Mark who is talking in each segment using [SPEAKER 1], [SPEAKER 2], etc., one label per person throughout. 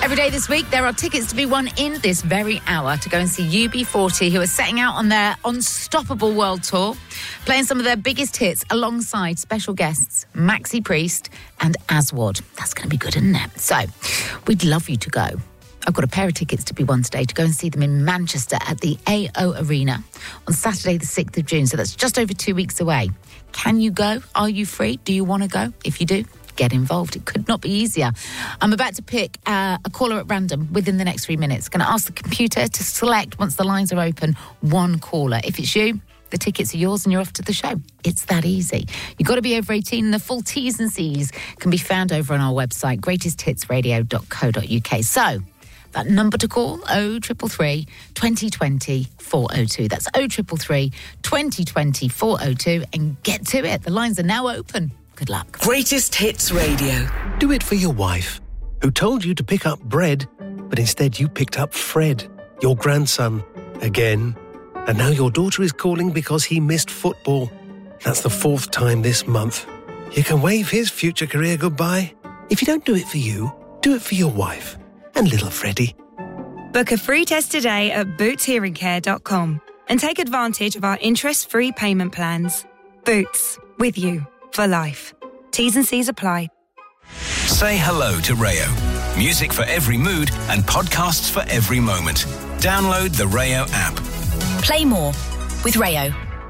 [SPEAKER 1] Every day this week, there are tickets to be won in this very hour to go and see UB40, who are setting out on their Unstoppable World Tour, playing some of their biggest hits alongside special guests Maxi Priest and Aswad. That's going to be good, isn't it? So, we'd love you to go. I've got a pair of tickets to be won today to go and see them in Manchester at the AO Arena on Saturday the 6th of June. So that's just over 2 weeks away. Can you go? Are you free? Do you want to go? If you do, get involved. It could not be easier. I'm about to pick a caller at random within the next 3 minutes. Going to ask the computer to select, once the lines are open, one caller. If it's you, the tickets are yours and you're off to the show. It's that easy. You've got to be over 18 and the full T's and C's can be found over on our website, greatesthitsradio.co.uk. So, that number to call, 0333 2020 402. That's 0333 2020 402. And get to it. The lines are now open. Good luck.
[SPEAKER 2] Greatest Hits Radio.
[SPEAKER 3] Do it for your wife, who told you to pick up bread, but instead you picked up Fred, your grandson, again. And now your daughter is calling because he missed football. That's the 4th time this month. You can wave his future career goodbye. If you don't do it for you, do it for your wife and little Freddie.
[SPEAKER 4] Book a free test today at bootshearingcare.com and take advantage of our interest-free payment plans. Boots, with you for life. T's and C's apply.
[SPEAKER 5] Say hello to Rayo. Music for every mood and podcasts for every moment. Download the Rayo app.
[SPEAKER 6] Play more with Rayo.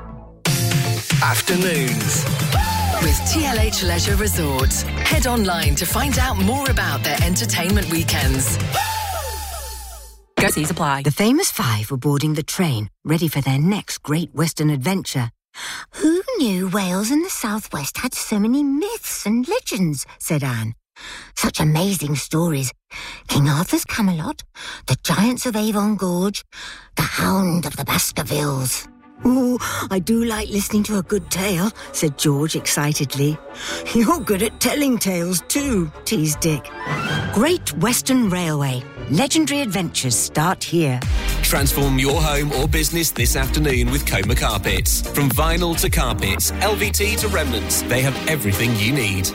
[SPEAKER 2] Afternoons with TLH Leisure Resorts. Head online to find out more about their entertainment weekends.
[SPEAKER 6] Go-sees apply.
[SPEAKER 7] The famous five were boarding the train, ready for their next great Western adventure. Who knew Wales and the southwest had so many myths and legends, said Anne. Such amazing stories. King Arthur's Camelot, the Giants of Avon Gorge, the Hound of the Baskervilles. Ooh, I do like listening to a good tale, said George excitedly. You're good at telling tales too, teased Dick. Great Western Railway. Legendary adventures start here.
[SPEAKER 8] Transform your home or business this afternoon with Coma Carpets. From vinyl to carpets, LVT to remnants, they have everything you need.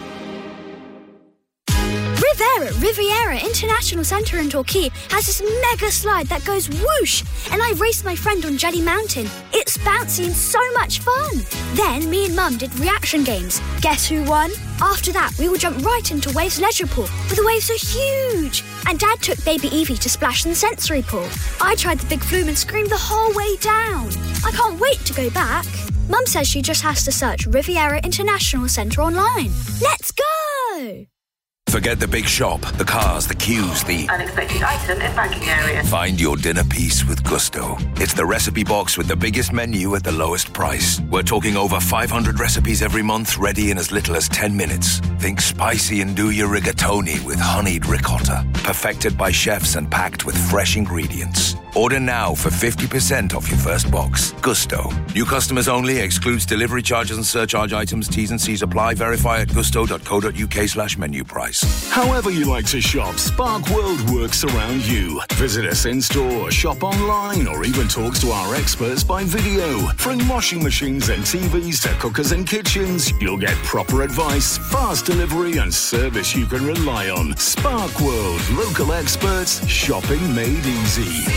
[SPEAKER 9] Riviera International Centre in Torquay has this mega slide that goes whoosh, and I raced my friend on Jelly Mountain. It's bouncy and so much fun. Then me and Mum did reaction games. Guess who won? After that, we would jump right into Waves Leisure Pool, but the waves are huge. And Dad took baby Evie to splash in the sensory pool. I tried the big flume and screamed the whole way down. I can't wait to go back. Mum says she just has to search Riviera International Centre online. Let's go!
[SPEAKER 5] Forget the big shop, the cars, the queues, the
[SPEAKER 10] unexpected item in banking area.
[SPEAKER 5] Find your dinner piece with Gusto. It's the recipe box with the biggest menu at the lowest price. We're talking over 500 recipes every month, ready in as little as 10 minutes. Think spicy and do your rigatoni with honeyed ricotta. Perfected by chefs and packed with fresh ingredients. Order now for 50% off your first box. Gusto. New customers only. Excludes delivery charges and surcharge items. T's and C's apply. Verify at gusto.co.uk/menu price.
[SPEAKER 11] However you like to shop, Spark World works around you. Visit us in-store, shop online, or even talk to our experts by video. From washing machines and TVs to cookers and kitchens, you'll get proper advice, fast delivery and service you can rely on. Spark World. Local experts. Shopping made easy.